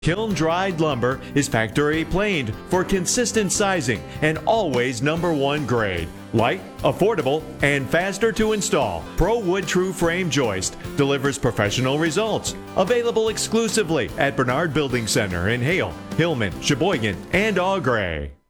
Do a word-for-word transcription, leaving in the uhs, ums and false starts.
Kiln-dried lumber is factory planed for consistent sizing and always number one grade. Light, affordable, and faster to install. ProWood True Frame Joist delivers professional results. Available exclusively at Bernard Building Center in Hale, Hillman, Sheboygan, and Aughray.